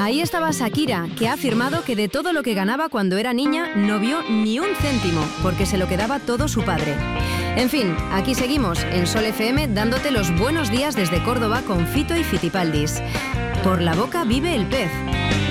Ahí estaba Shakira, que ha afirmado que de todo lo que ganaba cuando era niña no vio ni un céntimo, porque se lo quedaba todo su padre. En fin, aquí seguimos, en Sol FM, dándote los buenos días desde Córdoba con Fito y Fitipaldis. Por la boca vive el pez.